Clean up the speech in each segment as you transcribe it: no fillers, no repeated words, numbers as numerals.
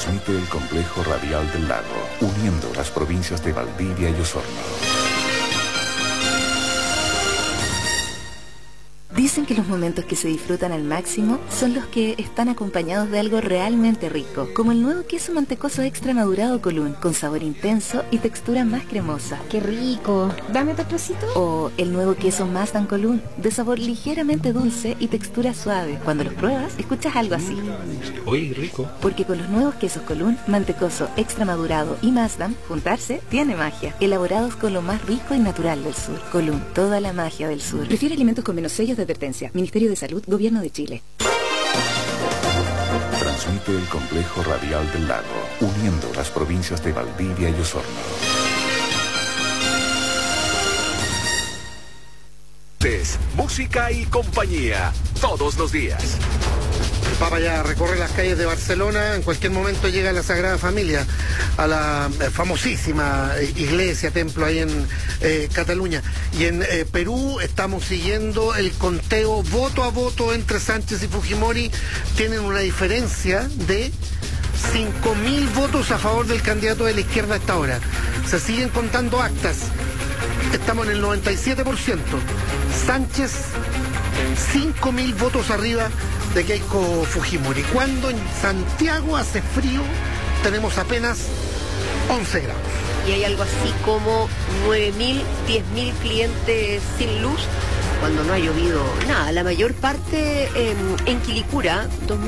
Transmite el complejo radial del lago, uniendo las provincias de Valdivia y Osorno. Dicen que los momentos que se disfrutan al máximo son los que están acompañados de algo realmente rico, como el nuevo queso mantecoso extra madurado Colún, con sabor intenso y textura más cremosa. ¡Qué rico! ¿Dame otro trocito? O el nuevo queso Mazdan Colún, de sabor ligeramente dulce y textura suave. Cuando los pruebas, escuchas algo así. ¡Uy, rico! Porque con los nuevos quesos Colún, mantecoso extra madurado y Mazdan, juntarse tiene magia. Elaborados con lo más rico y natural del sur. Colún, toda la magia del sur. Prefiere alimentos con menos sellos de advertencia. Ministerio de Salud, Gobierno de Chile. Transmite el complejo radial del lago, uniendo las provincias de Valdivia y Osorno. Música y compañía, todos los días. El Papa ya recorre las calles de Barcelona, en cualquier momento llega a la Sagrada Familia, a la famosísima iglesia, templo ahí en Cataluña. Y en Perú estamos siguiendo el conteo voto a voto entre Sánchez y Fujimori. Tienen una diferencia de 5.000 votos a favor del candidato de la izquierda a esta hora. Se siguen contando actas. Estamos en el 97%. Sánchez, 5.000 votos arriba de Keiko Fujimori. Cuando en Santiago hace frío, tenemos apenas 11 grados. Y hay algo así como 9.000, 10.000 clientes sin luz cuando no ha llovido nada. La mayor parte en Quilicura,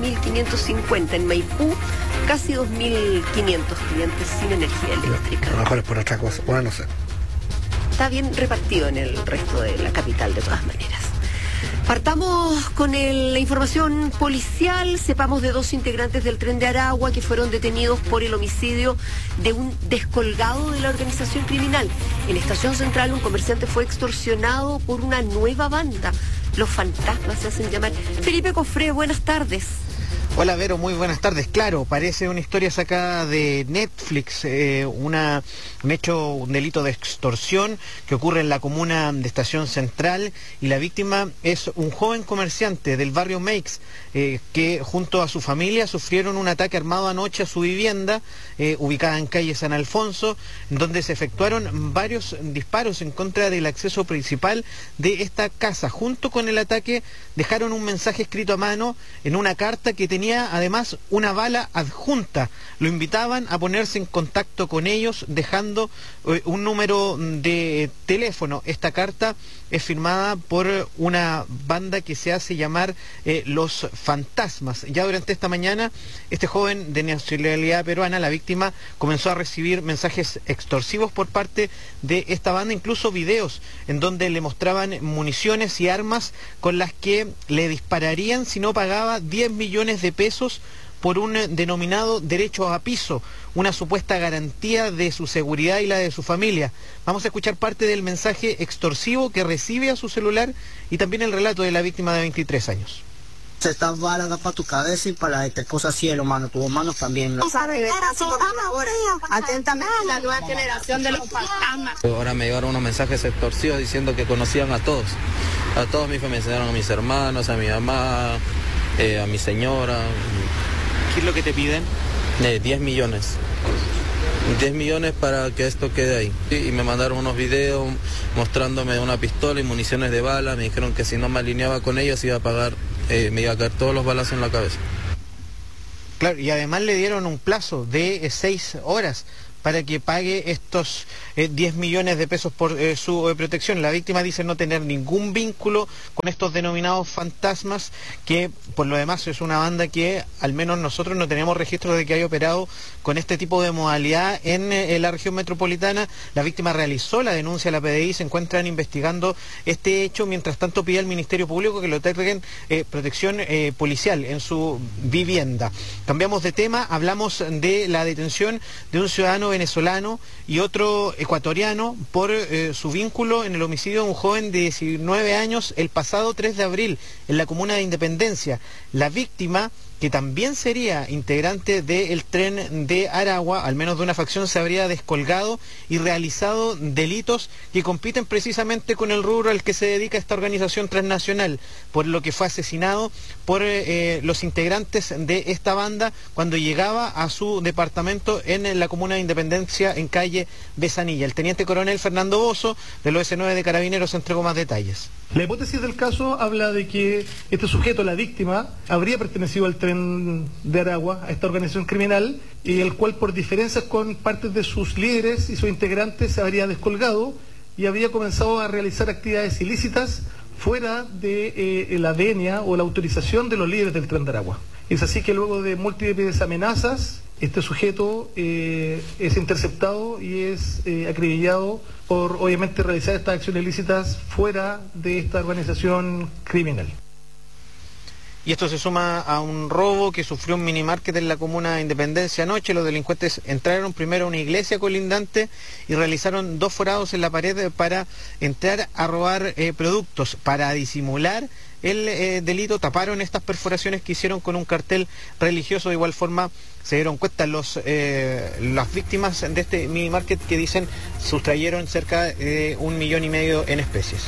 2.550. En Maipú, casi 2.500 clientes sin energía eléctrica. A lo mejor es por otra cosa, bueno, no sé. Está bien repartido en el resto de la capital de todas maneras. Partamos con la información policial. Sepamos de 2 integrantes del Tren de Aragua que fueron detenidos por el homicidio de un descolgado de la organización criminal. En Estación Central, un comerciante fue extorsionado por una nueva banda. Los fantasmas se hacen llamar. Felipe Cofré, buenas tardes. Hola Vero, muy buenas tardes. Claro, parece una historia sacada de Netflix, un delito de extorsión que ocurre en la comuna de Estación Central, y la víctima es un joven comerciante del barrio Meix, que junto a su familia sufrieron un ataque armado anoche a su vivienda, ubicada en calle San Alfonso, donde se efectuaron varios disparos en contra del acceso principal de esta casa. Junto con el ataque dejaron un mensaje escrito a mano en una carta que tenía además una bala adjunta. Lo invitaban a ponerse en contacto con ellos dejando un número de teléfono. Esta carta es firmada por una banda que se hace llamar Los Fantasmas. Ya durante esta mañana, este joven de nacionalidad peruana, la víctima, comenzó a recibir mensajes extorsivos por parte de esta banda, incluso videos en donde le mostraban municiones y armas con las que le dispararían si no pagaba 10 millones de pesos por un denominado derecho a piso, una supuesta garantía de su seguridad y la de su familia. Vamos a escuchar parte del mensaje extorsivo que recibe a su celular y también el relato de la víctima de 23 años. Estas balas van para tu cabeza y para que cosas cielo, mano, tus manos también. Atentamente a la nueva generación de los fantasmas. Ahora me llegaron unos mensajes extorsivos diciendo que conocían a todos mis familiares, me enseñaron a mis hermanos, a mi mamá, a mi señora. ¿Qué es lo que te piden? 10 millones. 10 millones para que esto quede ahí. Y me mandaron unos videos mostrándome una pistola y municiones de bala. Me dijeron que si no me alineaba con ellos me iba a caer todos los balazos en la cabeza. Claro, y además le dieron un plazo de 6 horas para que pague estos 10 millones de pesos por su protección. La víctima dice no tener ningún vínculo con estos denominados fantasmas, que por lo demás es una banda que al menos nosotros no tenemos registro de que haya operado con este tipo de modalidad en la región metropolitana. La víctima realizó la denuncia a la PDI, se encuentran investigando este hecho. Mientras tanto pide al Ministerio Público que le otorguen protección policial en su vivienda. Cambiamos de tema, hablamos de la detención de un ciudadano venezolano y otro ecuatoriano por su vínculo en el homicidio de un joven de 19 años el pasado 3 de abril en la comuna de Independencia. La víctima que también sería integrante del tren de Aragua, al menos de una facción, se habría descolgado y realizado delitos que compiten precisamente con el rubro al que se dedica esta organización transnacional, por lo que fue asesinado por los integrantes de esta banda cuando llegaba a su departamento en la comuna de Independencia, en calle Besanilla. El teniente coronel Fernando Bozo, del OS9 de Carabineros, entregó más detalles. La hipótesis del caso habla de que este sujeto, la víctima, habría pertenecido al tren de Aragua, a esta organización criminal, y el cual por diferencias con partes de sus líderes y sus integrantes se habría descolgado y habría comenzado a realizar actividades ilícitas fuera de la venia o la autorización de los líderes del tren de Aragua. Es así que luego de múltiples amenazas, este sujeto es interceptado y es acribillado por, obviamente, realizar estas acciones ilícitas fuera de esta organización criminal. Y esto se suma a un robo que sufrió un minimarket en la comuna de Independencia anoche. Los delincuentes entraron primero a una iglesia colindante y realizaron 2 forados en la pared para entrar a robar productos. Para disimular el delito, taparon estas perforaciones que hicieron con un cartel religioso. De igual forma, se dieron cuenta las víctimas de este minimarket, que dicen sustrayeron cerca de 1,5 millones en especies.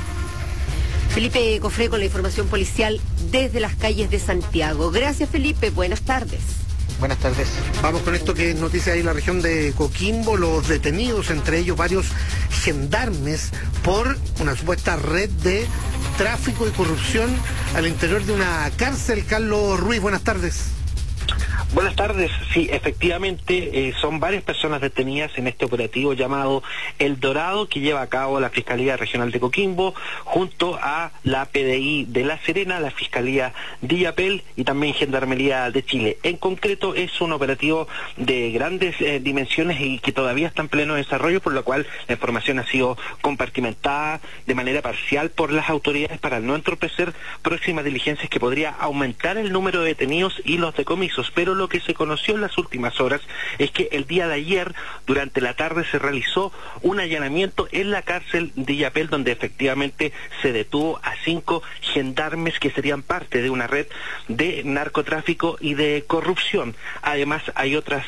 Felipe Cofré con la información policial desde las calles de Santiago. Gracias, Felipe. Buenas tardes. Buenas tardes. Vamos con esto que es noticia ahí en la región de Coquimbo. Los detenidos, entre ellos varios gendarmes, por una supuesta red de tráfico y corrupción al interior de una cárcel. Carlos Ruiz, buenas tardes. Buenas tardes. Sí, efectivamente, son varias personas detenidas en este operativo llamado El Dorado, que lleva a cabo la Fiscalía Regional de Coquimbo, junto a la PDI de La Serena, la Fiscalía de Illapel y también Gendarmería de Chile. En concreto, es un operativo de grandes dimensiones y que todavía está en pleno desarrollo, por lo cual la información ha sido compartimentada de manera parcial por las autoridades para no entorpecer próximas diligencias que podría aumentar el número de detenidos y los decomisos. Pero lo que se conoció en las últimas horas es que el día de ayer, durante la tarde, se realizó un allanamiento en la cárcel de Illapel, donde efectivamente se detuvo a 5 gendarmes que serían parte de una red de narcotráfico y de corrupción. Además, hay otras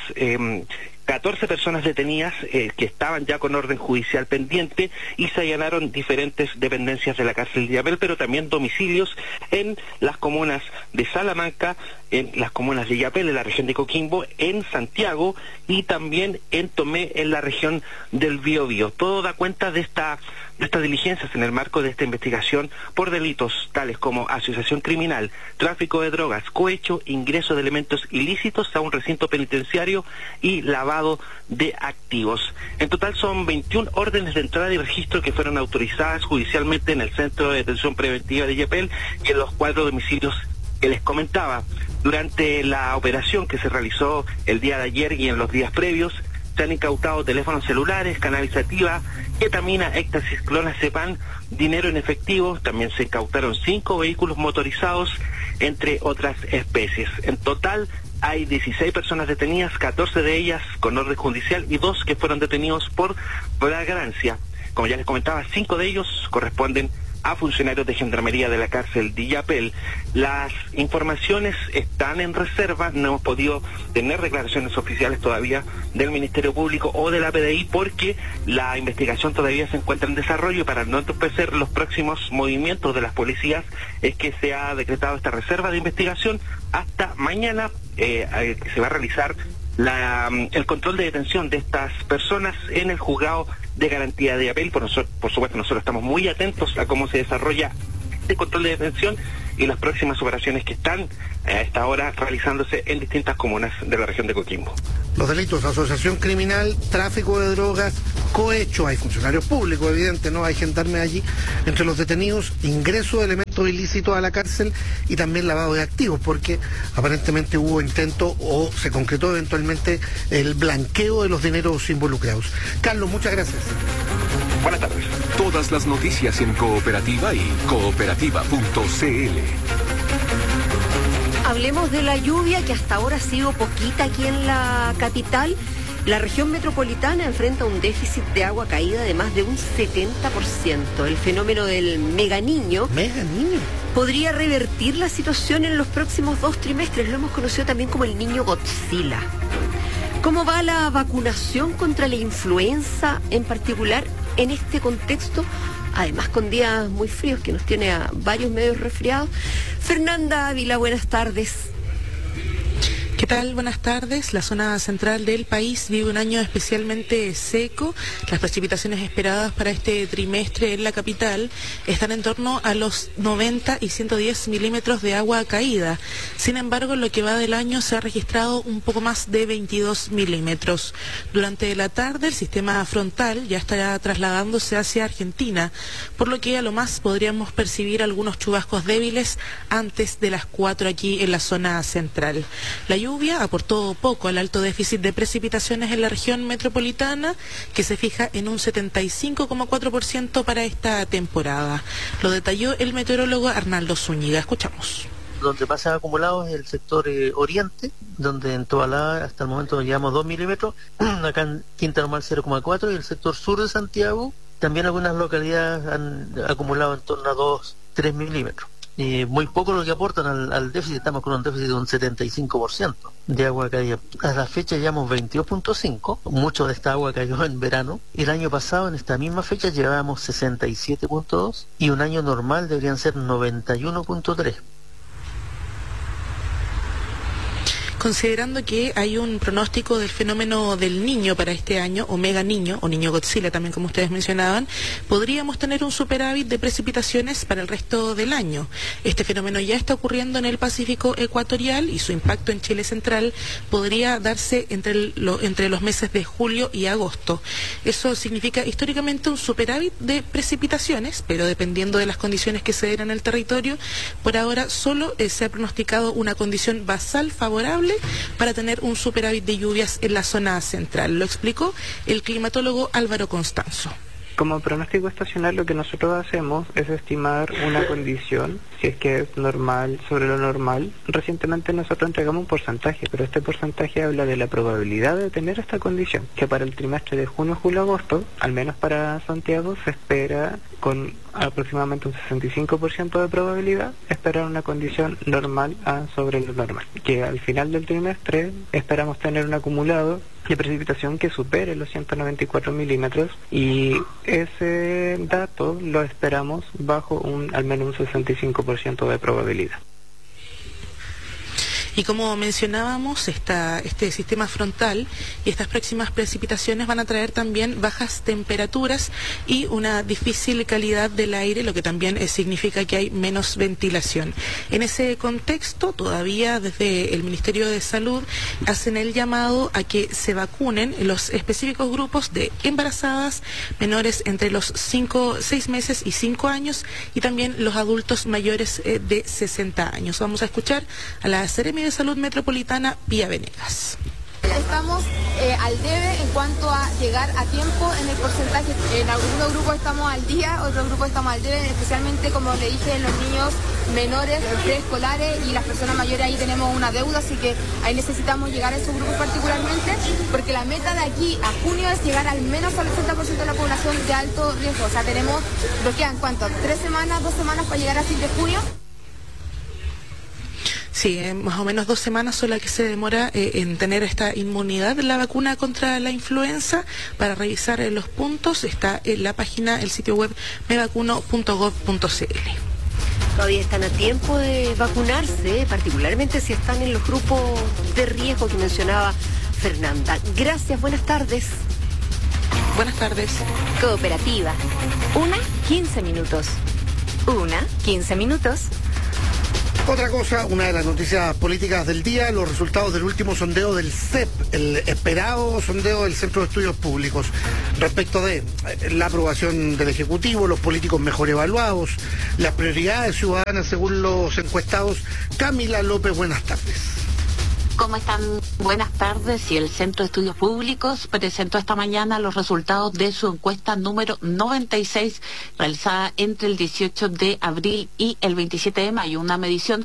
14 personas detenidas que estaban ya con orden judicial pendiente, y se allanaron diferentes dependencias de la cárcel de Illapel, pero también domicilios en las comunas de Salamanca, en las comunas de Illapel, en la región de Coquimbo, en Santiago y también en Tomé, en la región del Biobío. Todo da cuenta de estas diligencias en el marco de esta investigación por delitos tales como asociación criminal, tráfico de drogas, cohecho, ingreso de elementos ilícitos a un recinto penitenciario y lavado de activos. En total son 21 órdenes de entrada y registro que fueron autorizadas judicialmente en el Centro de Detención Preventiva de Illapel y en los 4 domicilios que les comentaba. Durante la operación que se realizó el día de ayer y en los días previos, se han incautado teléfonos celulares, cannabis sativa, ketamina, éxtasis, clonazepam, dinero en efectivo. También se incautaron 5 vehículos motorizados, entre otras especies. En total hay 16 personas detenidas, 14 de ellas con orden judicial y 2 que fueron detenidos por flagrancia. Como ya les comentaba, 5 de ellos corresponden a funcionarios de Gendarmería de la cárcel de Illapel. Las informaciones están en reserva, no hemos podido tener declaraciones oficiales todavía del Ministerio Público o de la PDI porque la investigación todavía se encuentra en desarrollo, y para no entorpecer los próximos movimientos de las policías es que se ha decretado esta reserva de investigación hasta mañana, que se va a realizar el control de detención de estas personas en el juzgado de garantía de Illapel. Por supuesto, nosotros estamos muy atentos a cómo se desarrolla este control de detención y las próximas operaciones que están a esta hora realizándose en distintas comunas de la región de Coquimbo. Los delitos: asociación criminal, tráfico de drogas, cohecho, hay funcionarios públicos, evidente, ¿no? Hay gendarmes allí. Entre los detenidos, ingreso de elementos ilícitos a la cárcel y también lavado de activos, porque aparentemente hubo intento o se concretó eventualmente el blanqueo de los dineros involucrados. Carlos, muchas gracias. Buenas tardes. Todas las noticias en Cooperativa y cooperativa.cl. Hablemos de la lluvia, que hasta ahora ha sido poquita aquí en la capital. La región metropolitana enfrenta un déficit de agua caída de más de un 70%. El fenómeno del Mega Niño. ¿Mega Niño? podría revertir la situación en los próximos 2 trimestres. Lo hemos conocido también como el niño Godzilla. ¿Cómo va la vacunación contra la influenza en particular en este contexto? Además, con días muy fríos que nos tiene a varios medios resfriados. Fernanda Ávila, buenas tardes. ¿Qué tal? Buenas tardes. La zona central del país vive un año especialmente seco. Las precipitaciones esperadas para este trimestre en la capital están en torno a los 90 y 110 milímetros de agua caída. Sin embargo, en lo que va del año se ha registrado un poco más de 22 milímetros. Durante la tarde, el sistema frontal ya estará trasladándose hacia Argentina, por lo que a lo más podríamos percibir algunos chubascos débiles antes de las 4 aquí en la zona central. La lluvia aportó poco al alto déficit de precipitaciones en la región metropolitana, que se fija en un 75,4% para esta temporada. Lo detalló el meteorólogo Arnaldo Zúñiga. Escuchamos. Donde pasan acumulados es el sector oriente, donde en Tobalá hasta el momento llevamos 2 milímetros, acá en Quinta Normal 0,4, y el sector sur de Santiago, también algunas localidades han acumulado en torno a 2-3 milímetros. Muy poco lo que aportan al déficit. Estamos con un déficit de un 75% de agua caída. A la fecha llevamos 22.5, mucho de esta agua cayó en verano. El año pasado en esta misma fecha llevábamos 67.2 y un año normal deberían ser 91.3. Considerando que hay un pronóstico del fenómeno del niño para este año, o mega niño, o niño Godzilla también como ustedes mencionaban, podríamos tener un superávit de precipitaciones para el resto del año. Este fenómeno ya está ocurriendo en el Pacífico ecuatorial y su impacto en Chile central podría darse entre los meses de julio y agosto. Eso significa históricamente un superávit de precipitaciones, pero dependiendo de las condiciones que se den en el territorio, por ahora solo se ha pronosticado una condición basal favorable para tener un superávit de lluvias en la zona central. Lo explicó el climatólogo Álvaro Constanzo. Como pronóstico estacional, lo que nosotros hacemos es estimar una condición, si es que es normal sobre lo normal. Recientemente nosotros entregamos un porcentaje, pero este porcentaje habla de la probabilidad de tener esta condición, que para el trimestre de junio, julio, agosto, al menos para Santiago, se espera con aproximadamente un 65% de probabilidad esperar una condición normal sobre lo normal, que al final del trimestre esperamos tener un acumulado de precipitación que supere los 194 milímetros, y ese dato lo esperamos bajo al menos un 65% de probabilidad. Y como mencionábamos, este sistema frontal y estas próximas precipitaciones van a traer también bajas temperaturas y una difícil calidad del aire, lo que también significa que hay menos ventilación. En ese contexto, todavía desde el Ministerio de Salud hacen el llamado a que se vacunen los específicos grupos de embarazadas, menores entre los 6 meses y 5 años, y también los adultos mayores de 60 años. Vamos a escuchar a la Seremi de Salud Metropolitana, Pía Venegas. Estamos al debe en cuanto a llegar a tiempo en el porcentaje. En algunos grupos estamos al día, otros grupos estamos al debe, especialmente, como le dije, en los niños menores, preescolares y las personas mayores. Ahí tenemos una deuda, así que ahí necesitamos llegar a esos grupos particularmente, porque la meta de aquí a junio es llegar al menos al 80% de la población de alto riesgo. O sea, nos quedan, ¿cuánto? 3 semanas, 2 semanas para llegar a fin de junio. Sí, más o menos 2 semanas son las que se demora en tener esta inmunidad de la vacuna contra la influenza. Para revisar los puntos está en la página, el sitio web mevacuno.gov.cl. Todavía están a tiempo de vacunarse, particularmente si están en los grupos de riesgo que mencionaba Fernanda. Gracias, buenas tardes. Buenas tardes. Cooperativa. 15 minutos. 15 minutos. Otra cosa, una de las noticias políticas del día, los resultados del último sondeo del CEP, el esperado sondeo del Centro de Estudios Públicos, respecto de la aprobación del Ejecutivo, los políticos mejor evaluados, las prioridades ciudadanas según los encuestados. Camila López, buenas tardes. ¿Cómo están? Buenas tardes. Y el Centro de Estudios Públicos presentó esta mañana los resultados de su encuesta número 96, realizada entre el 18 de abril y el 27 de mayo, una medición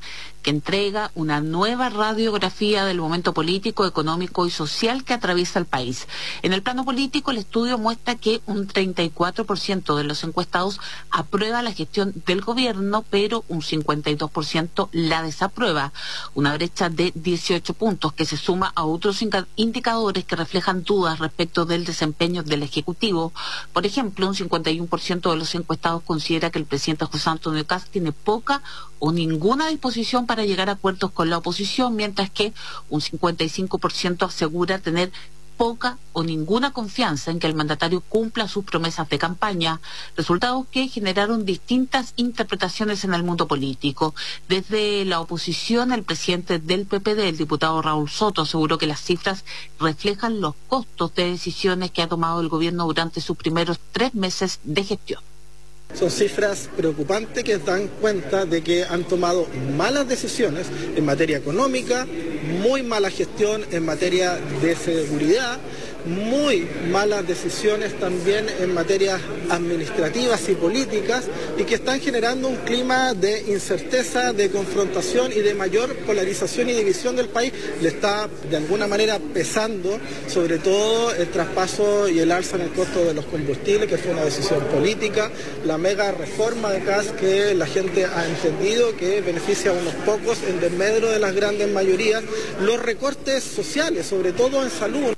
que entrega una nueva radiografía del momento político, económico y social que atraviesa el país. En el plano político, el estudio muestra que un 34% de los encuestados aprueba la gestión del gobierno, pero un 52% la desaprueba. Una brecha de 18 puntos que se suma a otros indicadores que reflejan dudas respecto del desempeño del Ejecutivo. Por ejemplo, un 51% de los encuestados considera que el presidente José Antonio Kast tiene poca o ninguna disposición para llegar a acuerdos con la oposición, mientras que un 55% asegura tener poca o ninguna confianza en que el mandatario cumpla sus promesas de campaña, resultados que generaron distintas interpretaciones en el mundo político. Desde la oposición, el presidente del PPD, el diputado Raúl Soto, aseguró que las cifras reflejan los costos de decisiones que ha tomado el gobierno durante sus primeros 3 meses de gestión. Son cifras preocupantes que dan cuenta de que han tomado malas decisiones en materia económica, muy mala gestión en materia de seguridad, muy malas decisiones también en materias administrativas y políticas, y que están generando un clima de incerteza, de confrontación y de mayor polarización y división del país. Le está de alguna manera pesando sobre todo el traspaso y el alza en el costo de los combustibles, que fue una decisión política, la mega reforma de CAS que la gente ha entendido que beneficia a unos pocos en desmedro de las grandes mayorías, los recortes sociales, sobre todo en salud.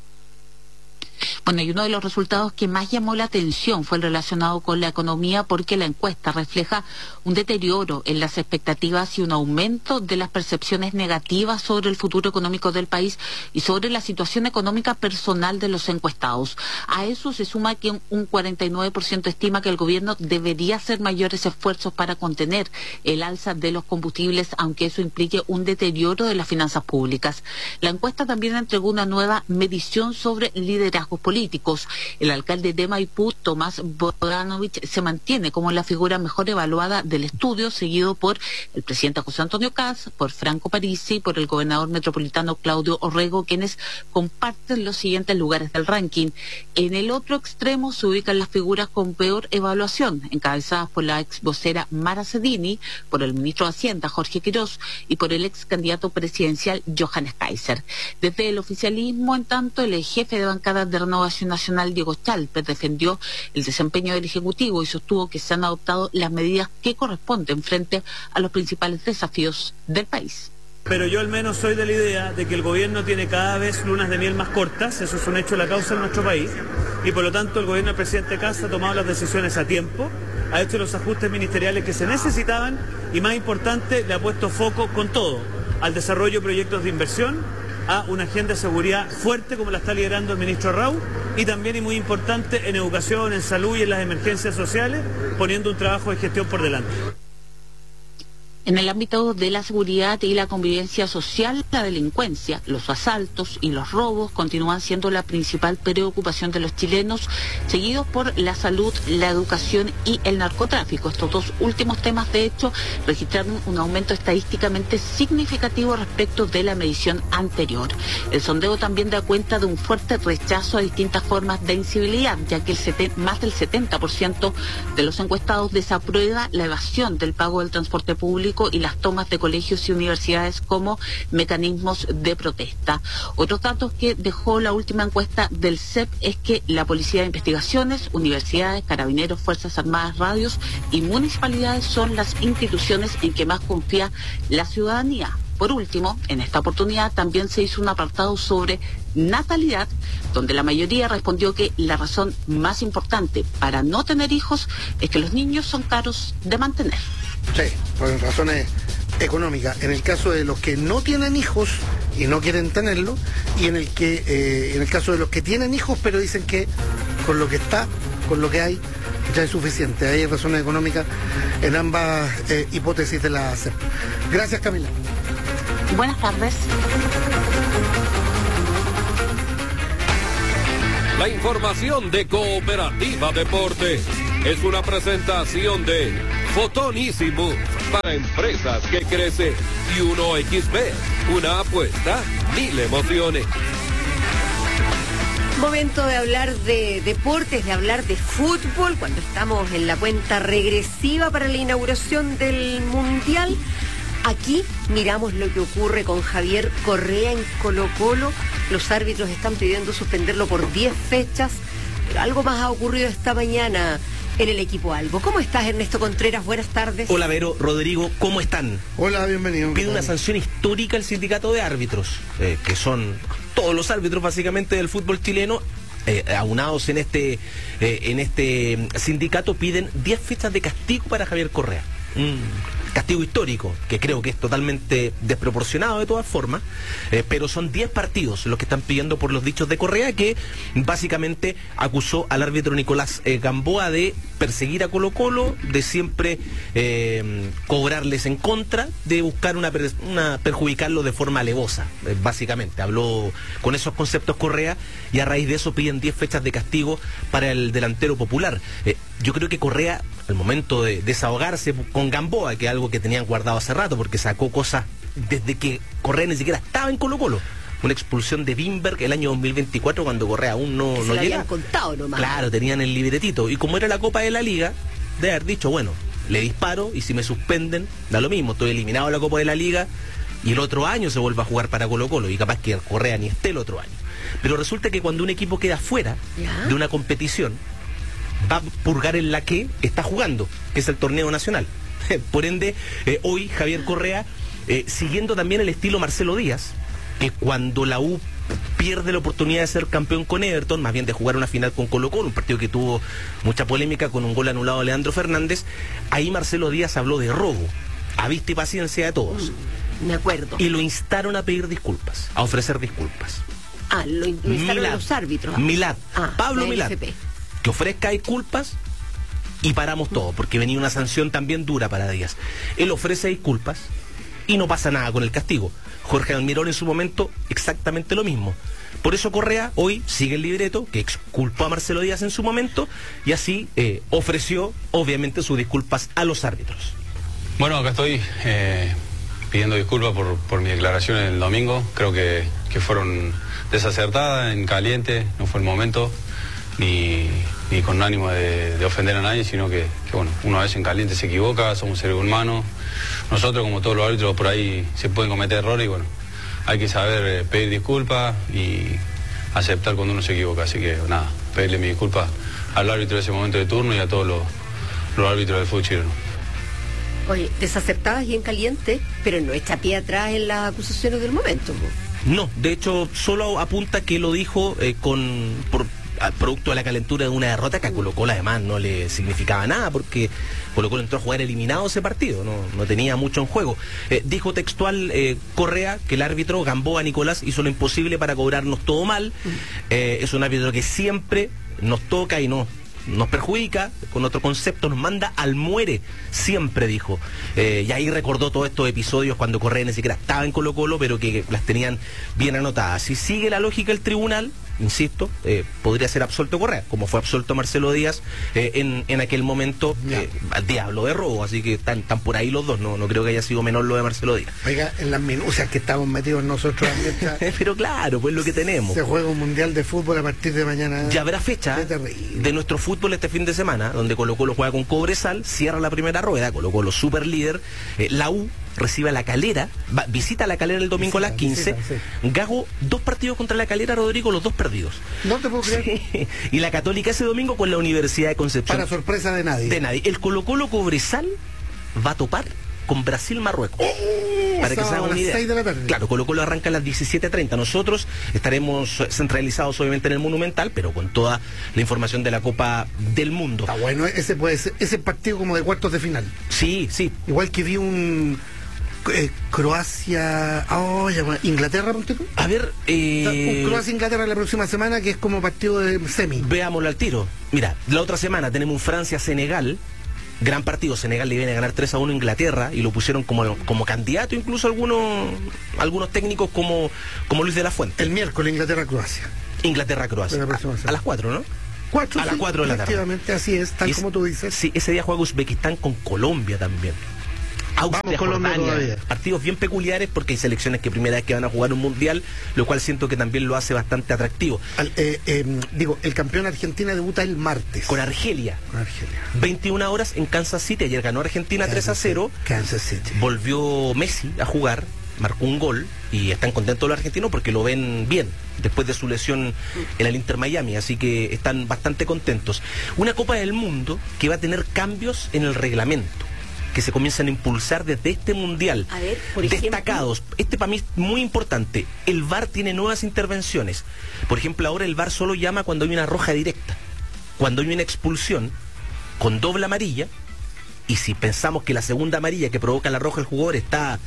Bueno, y uno de los resultados que más llamó la atención fue el relacionado con la economía, porque la encuesta refleja un deterioro en las expectativas y un aumento de las percepciones negativas sobre el futuro económico del país y sobre la situación económica personal de los encuestados. A eso se suma que un 49% estima que el gobierno debería hacer mayores esfuerzos para contener el alza de los combustibles, aunque eso implique un deterioro de las finanzas públicas. La encuesta también entregó una nueva medición sobre liderazgos políticos. El alcalde de Maipú, Tomás Bogdanovich, se mantiene como la figura mejor evaluada del estudio, seguido por el presidente José Antonio Kast, por Franco Parisi y por el gobernador metropolitano Claudio Orrego, quienes comparten los siguientes lugares del ranking. En el otro extremo se ubican las figuras con peor evaluación, encabezadas por la ex vocera Mara Cedini, por el ministro de Hacienda Jorge Quirós y por el ex candidato presidencial Johannes Kaiser. Desde el oficialismo, en tanto, el jefe de bancada de Renovación Nacional, Diego Chalper, defendió el desempeño del Ejecutivo y sostuvo que se han adoptado las medidas que corresponden frente a los principales desafíos del país. Pero yo al menos soy de la idea de que el gobierno tiene cada vez lunas de miel más cortas, eso es un hecho de la causa en nuestro país, y por lo tanto el gobierno del presidente Kast ha tomado las decisiones a tiempo, ha hecho los ajustes ministeriales que se necesitaban y, más importante, le ha puesto foco con todo al desarrollo de proyectos de inversión, a una agenda de seguridad fuerte como la está liderando el ministro Raúl, y también, y muy importante, en educación, en salud y en las emergencias sociales, poniendo un trabajo de gestión por delante. En el ámbito de la seguridad y la convivencia social, la delincuencia, los asaltos y los robos continúan siendo la principal preocupación de los chilenos, seguidos por la salud, la educación y el narcotráfico. Estos dos últimos temas, de hecho, registraron un aumento estadísticamente significativo respecto de la medición anterior. El sondeo también da cuenta de un fuerte rechazo a distintas formas de incivilidad, ya que más del 70% de los encuestados desaprueba la evasión del pago del transporte público y las tomas de colegios y universidades como mecanismos de protesta. Otros datos que dejó la última encuesta del CEP es que la Policía de Investigaciones, universidades, carabineros, Fuerzas Armadas, radios y municipalidades son las instituciones en que más confía la ciudadanía. Por último, en esta oportunidad también se hizo un apartado sobre natalidad, donde la mayoría respondió que la razón más importante para no tener hijos es que los niños son caros de mantener. Sí, por razones económicas. En el caso de los que no tienen hijos y no quieren tenerlo, y en el caso de los que tienen hijos pero dicen que con lo que está, con lo que hay, ya es suficiente. Hay razones económicas en ambas hipótesis de la CEP. Gracias, Camila. Buenas tardes. La información de Cooperativa Deportes es una presentación de Fotonísimo para empresas que crecen y 1xB, una apuesta, 1000 emociones. Momento de hablar de deportes, de hablar de fútbol, cuando estamos en la cuenta regresiva para la inauguración del Mundial. Aquí miramos lo que ocurre con Javier Correa en Colo-Colo. Los árbitros están pidiendo suspenderlo por 10 fechas. Pero algo más ha ocurrido esta mañana en el equipo Albo. ¿Cómo estás, Ernesto Contreras? Buenas tardes. Hola, Vero, Rodrigo, ¿cómo están? Hola, bienvenido. Pide una sanción histórica al sindicato de árbitros, que son todos los árbitros básicamente del fútbol chileno, aunados en este sindicato, piden 10 fechas de castigo para Javier Correa. Castigo histórico, que creo que es totalmente desproporcionado de todas formas, pero son 10 partidos los que están pidiendo por los dichos de Correa, que básicamente acusó al árbitro Nicolás Gamboa de perseguir a Colo-Colo, de siempre cobrarles en contra, de buscar perjudicarlo de forma alevosa, básicamente. Habló con esos conceptos Correa, y a raíz de eso piden 10 fechas de castigo para el delantero popular. Yo creo que Correa, al momento de desahogarse con Gamboa, que es algo que tenían guardado hace rato, porque sacó cosas desde que Correa ni siquiera estaba en Colo-Colo. Una expulsión de Wimberg el año 2024, cuando Correa aún no llega. Habían contado nomás. Claro, tenían el libretito. Y como era la Copa de la Liga, de haber dicho, bueno, le disparo y si me suspenden, da lo mismo, estoy eliminado de la Copa de la Liga y el otro año se vuelve a jugar para Colo-Colo y capaz que Correa ni esté el otro año. Pero resulta que cuando un equipo queda fuera de una competición, va a purgar en la que está jugando, que es el torneo nacional. Por ende, hoy Javier Correa, siguiendo también el estilo Marcelo Díaz, que cuando la U pierde la oportunidad de ser campeón con Everton, más bien de jugar una final con Colo-Colo, un partido que tuvo mucha polémica con un gol anulado de Leandro Fernández, ahí Marcelo Díaz habló de robo, a vista y paciencia de todos. Me acuerdo. Y lo instaron a pedir disculpas, a ofrecer disculpas. Lo instaron a los árbitros. Milad, Pablo Milad, NFP. que ofrezca disculpas y paramos todo, porque venía una sanción también dura para Díaz. Él ofrece disculpas y no pasa nada con el castigo. Jorge Almirón en su momento exactamente lo mismo. Por eso Correa hoy sigue el libreto que exculpó a Marcelo Díaz en su momento y así ofreció obviamente sus disculpas a los árbitros. Bueno, acá estoy pidiendo disculpas por mi declaración el domingo. Creo que fueron desacertadas, en caliente, no fue el momento, ni con ánimo de ofender a nadie, sino que bueno, uno a veces en caliente se equivoca, somos seres humanos. Nosotros, como todos los árbitros, por ahí se pueden cometer errores y bueno, hay que saber pedir disculpas y aceptar cuando uno se equivoca. Así que nada, pedirle mi disculpa al árbitro de ese momento de turno y a todos los árbitros del fútbol chileno. Oye, desacertadas y en caliente, pero no echa pie atrás en las acusaciones del momento. No, de hecho, solo apunta que lo dijo producto de la calentura de una derrota que a Colo-Colo además no le significaba nada, porque Colo-Colo entró a jugar eliminado ese partido, no tenía mucho en juego. Dijo textual Correa que el árbitro Gamboa Nicolás hizo lo imposible para cobrarnos todo mal. Es un árbitro que siempre nos toca y nos perjudica, con otro concepto, nos manda al muere, siempre dijo. Y ahí recordó todos estos episodios cuando Correa ni siquiera estaba en Colo-Colo, pero que las tenían bien anotadas. Si sigue la lógica del tribunal, insisto, podría ser absuelto Correa, como fue absuelto Marcelo Díaz en aquel momento, al diablo de robo, así que están por ahí los dos, no creo que haya sido menor lo de Marcelo Díaz. Oiga, en las minucias que estamos metidos nosotros pero claro, pues lo que tenemos. Se juega un mundial de fútbol a partir de mañana. Ya habrá fecha de nuestro fútbol este fin de semana, donde Colo-Colo juega con Cobresal, cierra la primera rueda, Colo-Colo super líder, la U recibe a La Calera, visita a La Calera el domingo a las 15. Gago, 2 partidos contra La Calera, Rodrigo, los 2 perdidos. No te puedo creer. Sí. Y la Católica ese domingo con la Universidad de Concepción. Para sorpresa de nadie. El Colo-Colo Cobresal va a topar con Brasil-Marruecos. Para que se hagan una idea. 6 de la tarde. Claro, Colo-Colo arranca a las 17:30. Nosotros estaremos centralizados obviamente en el Monumental, pero con toda la información de la Copa del Mundo. Está bueno, ese puede ser, ese partido como de cuartos de final. Sí. Igual que vi un Croacia, Inglaterra, a ver, Croacia-Inglaterra la próxima semana, que es como partido de semi. Veámoslo al tiro. Mira, la otra semana tenemos un Francia-Senegal, gran partido. Senegal le viene a ganar 3-1 a Inglaterra y lo pusieron como candidato incluso algunos técnicos como Luis de la Fuente. El miércoles Inglaterra-Croacia. Inglaterra-Croacia. A las 4, ¿no? 4, a las 4 de la tarde. Efectivamente, así es, tal como tú dices. Sí, ese día juega Uzbekistán con Colombia también. Austria, Jordania, partidos bien peculiares porque hay selecciones que primera vez que van a jugar un mundial, lo cual siento que también lo hace bastante atractivo. El campeón Argentina debuta el martes. Con Argelia. 21 horas en Kansas City. Ayer ganó Argentina 3-0. Kansas City. Volvió Messi a jugar, marcó un gol y están contentos los argentinos porque lo ven bien después de su lesión en el Inter Miami, así que están bastante contentos. Una Copa del Mundo que va a tener cambios en el reglamento, que se comienzan a impulsar desde este mundial. A ver, por ejemplo, destacados. Este para mí es muy importante. El VAR tiene nuevas intervenciones. Por ejemplo, ahora el VAR solo llama cuando hay una roja directa, cuando hay una expulsión con doble amarilla, y si pensamos que la segunda amarilla que provoca la roja el jugador está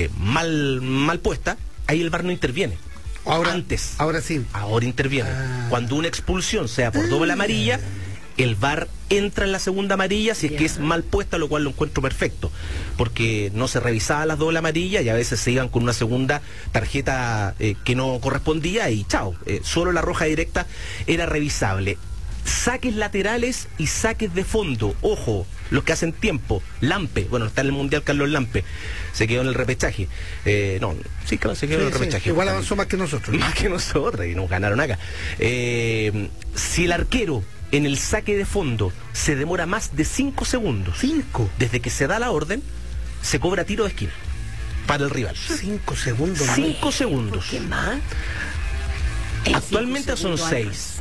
mal puesta, ahí el VAR no interviene. Ahora sí. Ahora interviene. Cuando una expulsión sea por doble amarilla, el VAR entra en la segunda amarilla si es que es mal puesta, lo cual lo encuentro perfecto, porque no se revisaba las doble amarillas y a veces se iban con una segunda tarjeta que no correspondía y chao, solo la roja directa era revisable. Saques laterales y saques de fondo, ojo, los que hacen tiempo. Lampe, bueno, está en el Mundial Carlos Lampe, se quedó en el repechaje. Se quedó en el repechaje. Igual avanzó más que nosotros. Más que nosotros, y nos ganaron acá. Si el arquero en el saque de fondo se demora más de 5 segundos, desde que se da la orden, se cobra tiro de esquina para el rival. 5 segundos. 5 segundos. ¿Qué más? Actualmente son 6.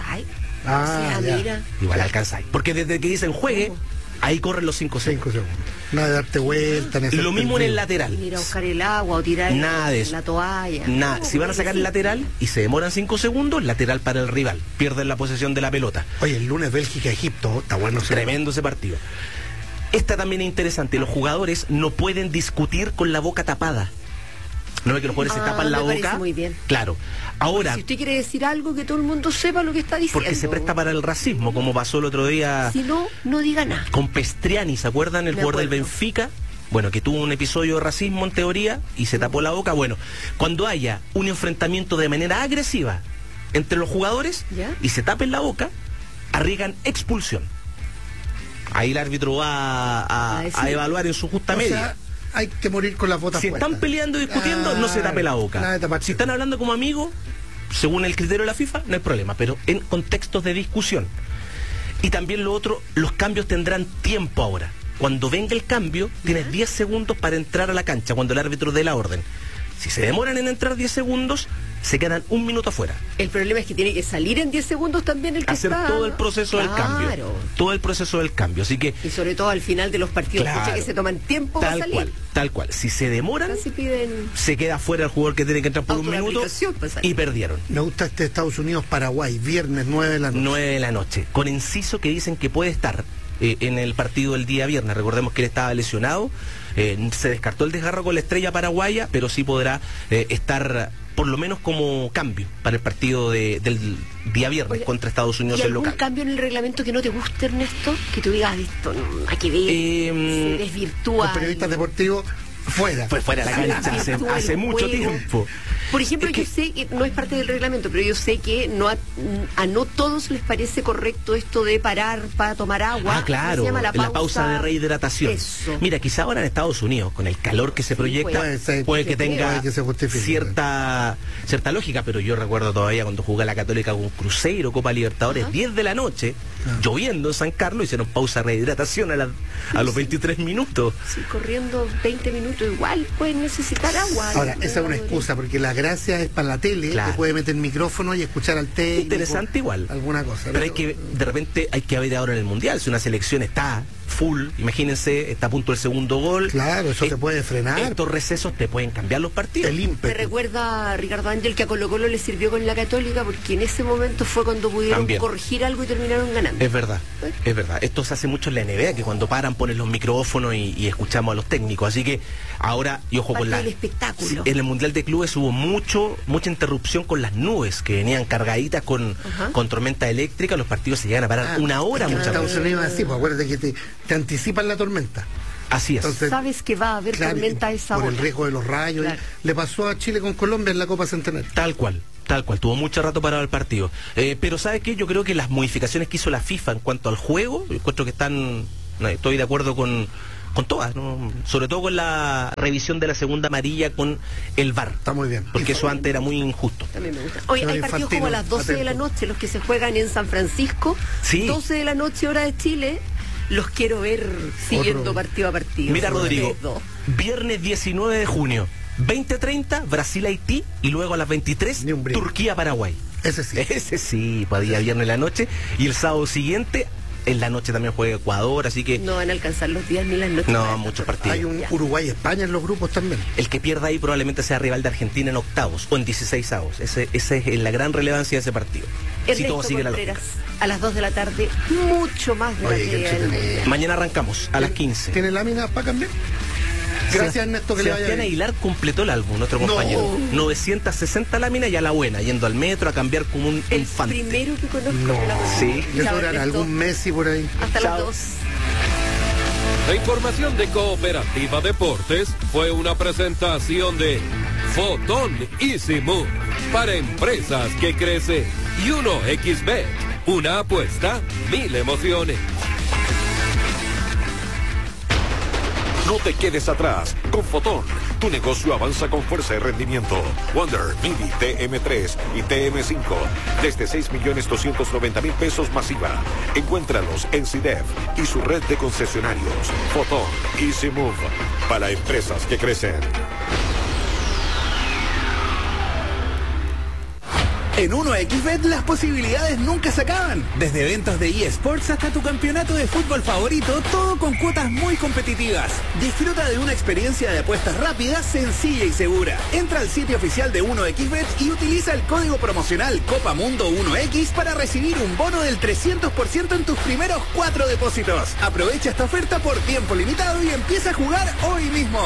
Mira. Igual alcanzáis. Porque desde que dicen juegue, ahí corren los 5 segundos. Nada de darte vuelta. Lo mismo en el lateral. Ir a buscar el agua o tirar la toalla. Nada. Si van a sacar el lateral y se demoran 5 segundos, lateral para el rival. Pierden la posesión de la pelota. Oye, el lunes Bélgica-Egipto, está bueno. Tremendo ese partido. Esta también es interesante. Los jugadores no pueden discutir con la boca tapada. No es que los jugadores se tapan la boca. Muy bien. Claro. Ahora, si usted quiere decir algo, que todo el mundo sepa lo que está diciendo. Porque se presta para el racismo, como pasó el otro día. Si no, no diga nada. Con Pestriani, ¿se acuerdan? El jugador del Benfica. Bueno, que tuvo un episodio de racismo en teoría y se tapó la boca. Bueno, cuando haya un enfrentamiento de manera agresiva entre los jugadores y se tapen la boca, arriesgan expulsión. Ahí el árbitro va a evaluar en su justa media. Hay que morir con las botas puestas. Si están peleando y discutiendo, no se tape la boca. Si están hablando como amigos, según el criterio de la FIFA, no hay problema, pero en contextos de discusión. Y también lo otro, los cambios tendrán tiempo ahora. Cuando venga el cambio, tienes 10 segundos para entrar a la cancha, cuando el árbitro dé la orden. Si se demoran en entrar 10 segundos, se quedan 1 minuto afuera. El problema es que tiene que salir en 10 segundos también el que hacer está... todo el proceso del cambio. Todo el proceso del cambio. Así que... Y sobre todo al final de los partidos, que se toman tiempo para salir. Tal cual. Si se demoran, se queda fuera el jugador que tiene que entrar por 1 minuto y perdieron. Me gusta este Estados Unidos-Paraguay, viernes 9 de la noche. 9 de la noche. Con Enciso, que dicen que puede estar en el partido del día viernes. Recordemos que él estaba lesionado. Se descartó el desgarro con la Estrella Paraguaya, pero sí podrá estar por lo menos como cambio para el partido del día viernes contra Estados Unidos en local. ¿Algún cambio en el reglamento que no te guste, Ernesto? Que tú digas, esto no, aquí se desvirtúa. Los periodistas deportivos fuera. Fue fuera de la cancha hace mucho tiempo. Por ejemplo, yo sé que no es parte del reglamento, pero yo sé que a no todos les parece correcto esto de parar para tomar agua. Claro, la pausa de rehidratación. Eso. Mira, quizá ahora en Estados Unidos, con el calor que se proyecta, puede que tenga cierta lógica, pero yo recuerdo todavía cuando jugaba la Católica con Cruzeiro, Copa Libertadores, 10 de la noche, lloviendo en San Carlos, hicieron pausa de rehidratación a los 23 minutos. Sí, corriendo 20 minutos igual pueden necesitar agua. Ahora, esa es una excusa, porque la gracia es para la tele, que puede meter micrófono y escuchar al técnico. Interesante igual. Alguna cosa. Pero de repente hay que ver ahora en el Mundial, si una selección está full, imagínense, está a punto del segundo gol. Claro, eso te puede frenar. Estos recesos te pueden cambiar los partidos. Me recuerda, Ricardo Ángel, que a Colo Colo le sirvió con la Católica, porque en ese momento fue cuando pudieron corregir algo y terminaron ganando. Es verdad, es verdad. Esto se hace mucho en la NBA, que cuando paran ponen los micrófonos y escuchamos a los técnicos. Así que ahora, y ojo con el espectáculo. En el Mundial de Clubes hubo mucha interrupción con las nubes, que venían cargaditas con tormenta eléctrica. Los partidos se llegan a parar 1 hora muchas veces. Estados Unidos así, pues acuérdate que te anticipan la tormenta. Así es. Entonces, sabes que va a haber tormenta a esa hora. Por el riesgo de los rayos. Le pasó a Chile con Colombia en la Copa Centenario. Tal cual. Tuvo mucho rato parado el partido. Pero ¿sabes qué? Yo creo que las modificaciones que hizo la FIFA en cuanto al juego, yo encuentro que estoy de acuerdo con con todas, ¿no? Sobre todo con la revisión de la segunda amarilla con el VAR. Está muy bien. Porque eso antes era muy injusto. También me gusta. Oye, hay partidos como a las 12 de la noche, los que se juegan en San Francisco, sí. 12 de la noche hora de Chile, los quiero ver siguiendo partido a partido. Mira, Rodrigo, viernes 19 de junio, 20:30, Brasil-Haití, y luego a las 23, Turquía-Paraguay. Ese sí, para día viernes en la noche, y el sábado siguiente, en la noche también juega Ecuador, así que... No van a alcanzar los días ni las noches. No, muchos partidos. Hay un Uruguay-España en los grupos también. El que pierda ahí probablemente sea rival de Argentina en octavos o en 16avos. Esa es la gran relevancia de ese partido. Si todo sigue la lógica. A las 2 de la tarde, mucho más de la que mañana arrancamos a las 15. ¿Tiene lámina para cambiar? Gracias, Ernesto, que le vaya bien. Sebastián Aguilar completó el álbum, nuestro compañero. 960 láminas y a la buena, yendo al metro a cambiar como un infante. El primero que conozco. Sí. Yo durará algún Messi por ahí. Hasta las 2. La información de Cooperativa Deportes fue una presentación de Fotón Easy Move para empresas que crecen y 1xBet, una apuesta, 1000 emociones. No te quedes atrás. Con Fotón, tu negocio avanza con fuerza y rendimiento. Wonder, Mini, TM3 y TM5. Desde 6.290.000 pesos masiva. Encuéntralos en CIDEF y su red de concesionarios. Fotón, Easy Move. Para empresas que crecen. En 1xBet las posibilidades nunca se acaban. Desde eventos de eSports hasta tu campeonato de fútbol favorito, todo con cuotas muy competitivas. Disfruta de una experiencia de apuestas rápida, sencilla y segura. Entra al sitio oficial de 1xBet y utiliza el código promocional Copa Mundo 1X para recibir un bono del 300% en tus primeros 4 depósitos. Aprovecha esta oferta por tiempo limitado y empieza a jugar hoy mismo.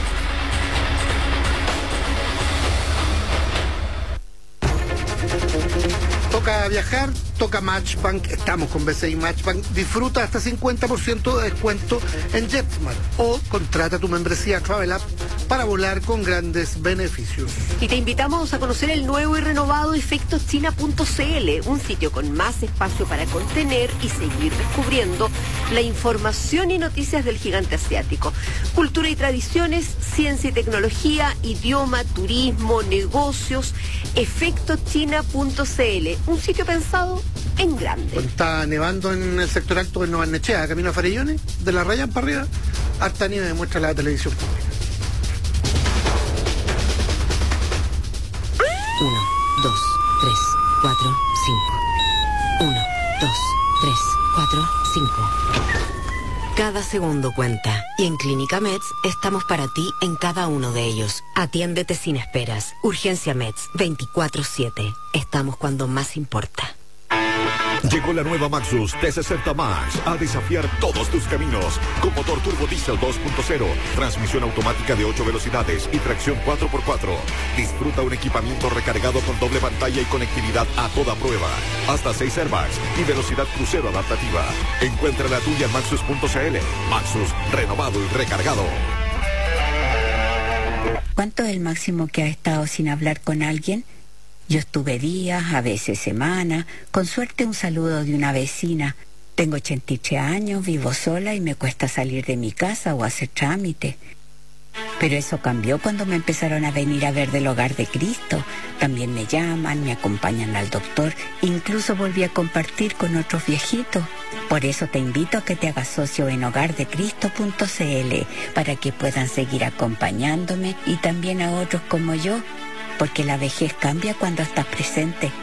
Toca viajar, toca Matchbank, estamos con BCI Matchbank, disfruta hasta 50% de descuento en JetSmart o contrata tu membresía Travel App para volar con grandes beneficios. Y te invitamos a conocer el nuevo y renovado efectoschina.cl, un sitio con más espacio para contener y seguir descubriendo la información y noticias del gigante asiático. Cultura y tradiciones, ciencia y tecnología, idioma, turismo, negocios, efectoschina.cl, un sitio pensado en grande. Está nevando en el sector alto de Nueva Nechea, camino a Farellones, de la Rayan para arriba, harta nieve demuestra la televisión pública. 1, 2, 3, 4, 5. 1, 2, 3, 4, 5. Cada segundo cuenta y en Clínica Meds estamos para ti en cada uno de ellos. Atiéndete sin esperas. Urgencia Meds 24/7. Estamos cuando más importa. Llegó la nueva Maxus T60 Max a desafiar todos tus caminos. Con motor turbo diesel 2.0, transmisión automática de 8 velocidades y tracción 4x4. Disfruta un equipamiento recargado con doble pantalla y conectividad a toda prueba. Hasta 6 airbags y velocidad crucero adaptativa. Encuentra la tuya en Maxus.cl. Maxus, renovado y recargado. ¿Cuánto es el máximo que has estado sin hablar con alguien? Yo estuve días, a veces semanas, con suerte un saludo de una vecina. Tengo 83 años, vivo sola y me cuesta salir de mi casa o hacer trámite. Pero eso cambió cuando me empezaron a venir a ver del Hogar de Cristo. También me llaman, me acompañan al doctor, incluso volví a compartir con otros viejitos. Por eso te invito a que te hagas socio en hogardecristo.cl para que puedan seguir acompañándome y también a otros como yo. Porque la vejez cambia cuando estás presente.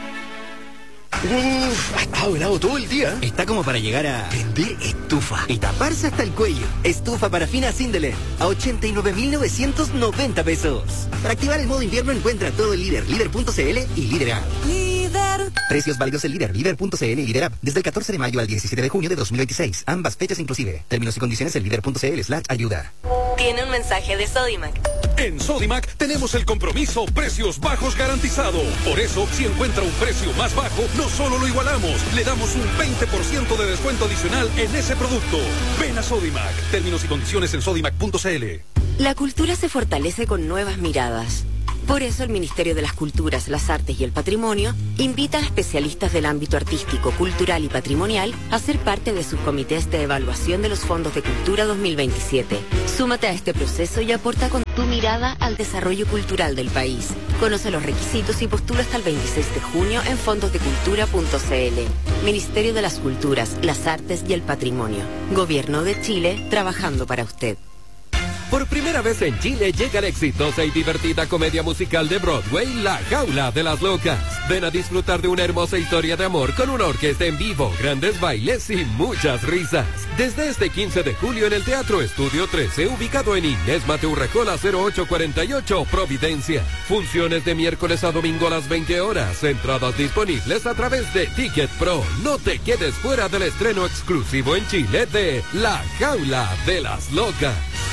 Ha estado helado todo el día. Está como para llegar a vender estufa y taparse hasta el cuello. Estufa parafina Sindeler a 89.990 pesos. Para activar el modo invierno encuentra todo el Líder, líder.cl y Líder App. Líder. Precios válidos en Líder, líder.cl y Líder App desde el 14 de mayo al 17 de junio de 2026. Ambas fechas inclusive. Términos y condiciones en líder.cl/ayuda. Tiene un mensaje de Sodimac. En Sodimac tenemos el compromiso precios bajos garantizado. Por eso, si encuentra un precio más bajo, no solo lo igualamos, le damos un 20% de descuento adicional en ese producto. Ven a Sodimac. Términos y condiciones en sodimac.cl. La cultura se fortalece con nuevas miradas. Por eso el Ministerio de las Culturas, las Artes y el Patrimonio invita a especialistas del ámbito artístico, cultural y patrimonial a ser parte de sus comités de evaluación de los fondos de cultura 2027. Súmate a este proceso y aporta con tu mirada al desarrollo cultural del país. Conoce los requisitos y postula hasta el 26 de junio en fondosdecultura.cl. Ministerio de las Culturas, las Artes y el Patrimonio. Gobierno de Chile, trabajando para usted. Por primera vez en Chile llega la exitosa y divertida comedia musical de Broadway, La Jaula de las Locas. Ven a disfrutar de una hermosa historia de amor con una orquesta en vivo, grandes bailes y muchas risas. Desde este 15 de julio en el Teatro Estudio 13, ubicado en Inés Mateo Urrejola 0848, Providencia. Funciones de miércoles a domingo a las 20 horas. Entradas disponibles a través de Ticket Pro. No te quedes fuera del estreno exclusivo en Chile de La Jaula de las Locas.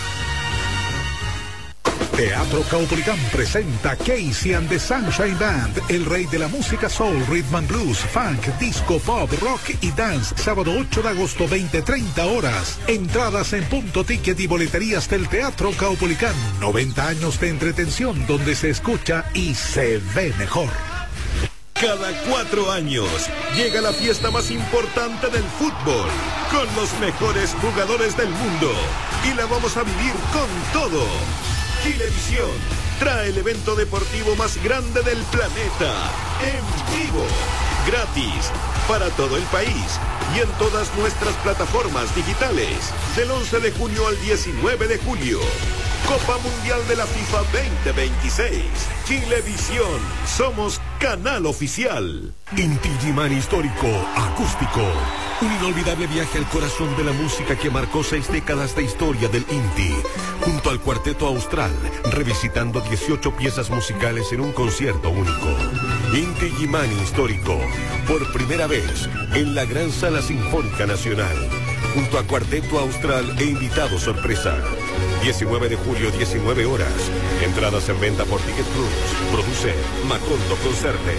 Teatro Caupolicán presenta Casey and the Sunshine Band, el rey de la música soul, rhythm and blues, funk, disco, pop, rock y dance, sábado 8 de agosto, 20-30 horas. Entradas en Punto Ticket y boleterías del Teatro Caupolicán. 90 años de entretención donde se escucha y se ve mejor. Cada 4 años llega la fiesta más importante del fútbol, con los mejores jugadores del mundo, y la vamos a vivir con todo. Chilevisión trae el evento deportivo más grande del planeta, en vivo, gratis, para todo el país y en todas nuestras plataformas digitales, del 11 de junio al 19 de julio. Copa Mundial de la FIFA 2026. Chilevisión, somos canal oficial. Inti Gimán Histórico Acústico. Un inolvidable viaje al corazón de la música que marcó 6 décadas de historia del Inti. Junto al Cuarteto Austral, revisitando 18 piezas musicales en un concierto único. Inti Gimán Histórico, por primera vez en la Gran Sala Sinfónica Nacional. Junto a Cuarteto Austral e invitado sorpresa. 19 de julio, 19 horas. Entradas en venta por Ticket Plus. Produce Macondo Concerte.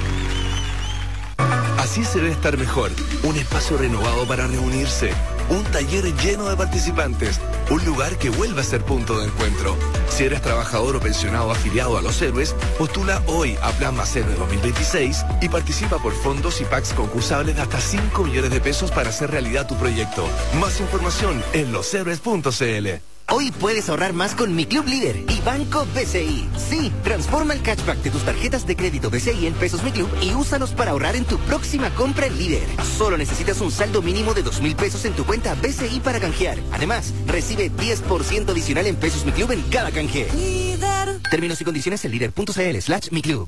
Así se debe estar mejor. Un espacio renovado para reunirse. Un taller lleno de participantes. Un lugar que vuelva a ser punto de encuentro. Si eres trabajador o pensionado afiliado a Los Héroes, postula hoy a Plan Más Héroe 2026 y participa por fondos y packs concursables de hasta 5 millones de pesos para hacer realidad tu proyecto. Más información en loshéroes.cl. Hoy puedes ahorrar más con Mi Club Líder y Banco BCI. Sí, transforma el cashback de tus tarjetas de crédito BCI en pesos Mi Club y úsalos para ahorrar en tu próxima compra en Líder. Solo necesitas un saldo mínimo de 2.000 pesos en tu cuenta BCI para canjear. Además, recibe 10% adicional en pesos Mi Club en cada canje. Líder. Términos y condiciones en líder.cl/Mi Club.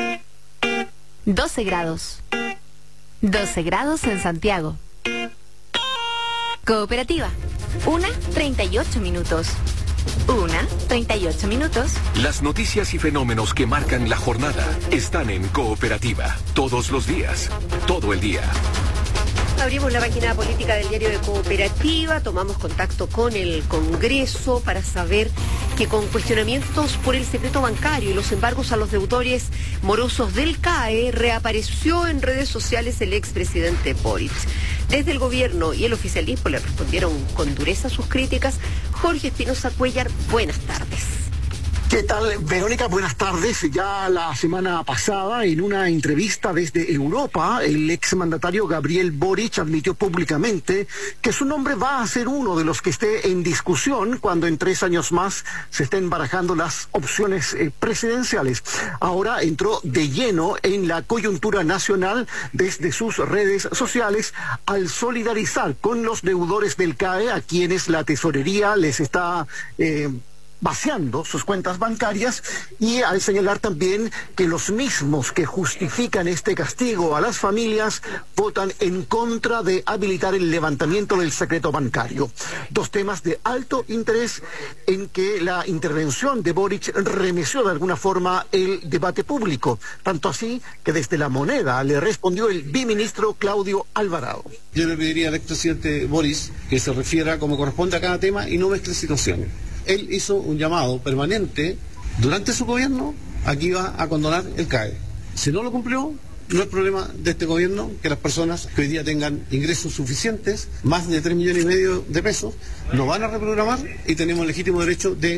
12 grados. 12 grados en Santiago. Cooperativa. 1:38 minutos. 1:38 minutos. Las noticias y fenómenos que marcan la jornada están en Cooperativa. Todos los días, todo el día. Abrimos la página política del diario de Cooperativa, tomamos contacto con el Congreso para saber que con cuestionamientos por el secreto bancario y los embargos a los deudores morosos del CAE, reapareció en redes sociales el expresidente Boric. Desde el gobierno y el oficialismo le respondieron con dureza sus críticas. Jorge Espinosa Cuellar, buenas tardes. ¿Qué tal, Verónica? Buenas tardes. Ya la semana pasada, en una entrevista desde Europa, el exmandatario Gabriel Boric admitió públicamente que su nombre va a ser uno de los que esté en discusión cuando en 3 años más se estén barajando las opciones presidenciales. Ahora entró de lleno en la coyuntura nacional desde sus redes sociales al solidarizar con los deudores del CAE, a quienes la tesorería les está vaciando sus cuentas bancarias, y al señalar también que los mismos que justifican este castigo a las familias votan en contra de habilitar el levantamiento del secreto bancario. 2 temas de alto interés en que la intervención de Boric remeció de alguna forma el debate público, tanto así que desde La Moneda le respondió el biministro Claudio Alvarado. Yo le pediría al expresidente Boric que se refiera como corresponde a cada tema y no mezcle situaciones. Él hizo un llamado permanente durante su gobierno a que iba a condonar el CAE. Si no lo cumplió, no es problema de este gobierno que las personas que hoy día tengan ingresos suficientes, más de 3,5 millones de pesos, lo van a reprogramar y tenemos legítimo derecho de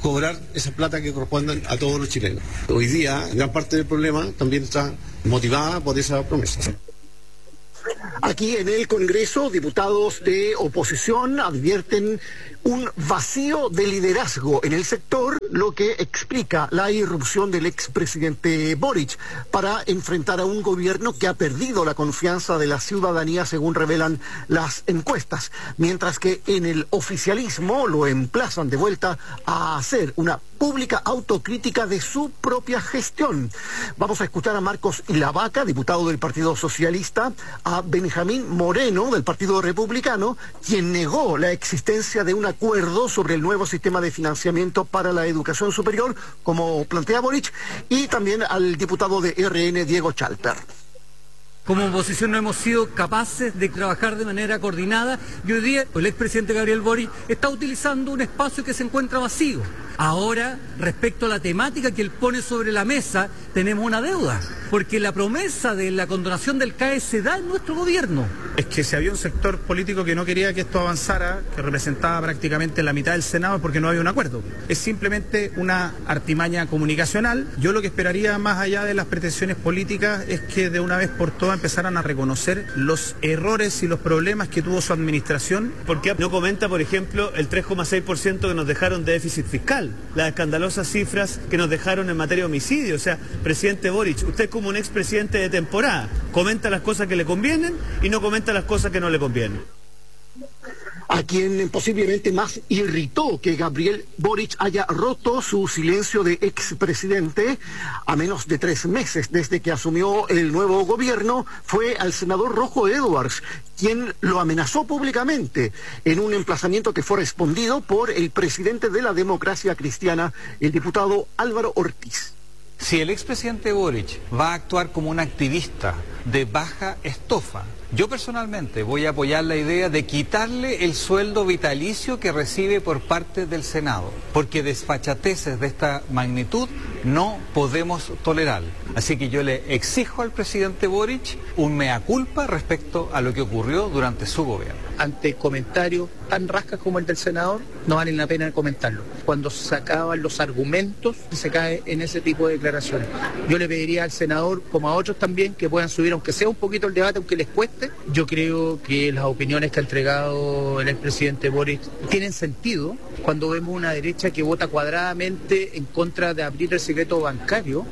cobrar esa plata que corresponden a todos los chilenos. Hoy día, gran parte del problema también está motivada por esa promesa. Aquí en el Congreso, diputados de oposición advierten un vacío de liderazgo en el sector, lo que explica la irrupción del expresidente Boric para enfrentar a un gobierno que ha perdido la confianza de la ciudadanía, según revelan las encuestas, mientras que en el oficialismo lo emplazan de vuelta a hacer una pública autocrítica de su propia gestión. Vamos a escuchar a Marcos Lavaca, diputado del Partido Socialista, a Benjamín Moreno, del Partido Republicano, quien negó la existencia de un acuerdo sobre el nuevo sistema de financiamiento para la educación superior, como plantea Boric, y también al diputado de RN, Diego Chalper. Como oposición no hemos sido capaces de trabajar de manera coordinada y hoy día el expresidente Gabriel Boric está utilizando un espacio que se encuentra vacío. Ahora, respecto a la temática que él pone sobre la mesa, tenemos una deuda, porque la promesa de la condonación del CAE se da en nuestro gobierno. Es que si había un sector político que no quería que esto avanzara, que representaba prácticamente la mitad del Senado, es porque no había un acuerdo. Es simplemente una artimaña comunicacional. Yo lo que esperaría, más allá de las pretensiones políticas, es que de una vez por todas empezaran a reconocer los errores y los problemas que tuvo su administración. ¿Por qué no comenta, por ejemplo, el 3,6% que nos dejaron de déficit fiscal? Las escandalosas cifras que nos dejaron en materia de homicidio. O sea, presidente Boric, usted como un expresidente de temporada, comenta las cosas que le convienen y no comenta las cosas que no le convienen. A quien posiblemente más irritó que Gabriel Boric haya roto su silencio de expresidente a menos de 3 meses desde que asumió el nuevo gobierno fue al senador Rojo Edwards, quien lo amenazó públicamente en un emplazamiento que fue respondido por el presidente de la Democracia Cristiana, el diputado Álvaro Ortiz. Si el expresidente Boric va a actuar como un activista de baja estofa, yo personalmente voy a apoyar la idea de quitarle el sueldo vitalicio que recibe por parte del Senado, porque desfachateces de esta magnitud no podemos tolerar. Así que yo le exijo al presidente Boric un mea culpa respecto a lo que ocurrió durante su gobierno. Ante comentarios tan rascas como el del senador, no vale la pena comentarlo. Cuando se acaban los argumentos, se cae en ese tipo de declaraciones. Yo le pediría al senador, como a otros también, que puedan subir, aunque sea un poquito el debate, aunque les cueste. Yo creo que las opiniones que ha entregado el expresidente Boric tienen sentido cuando vemos una derecha que vota cuadradamente en contra de abrir el secreto bancario.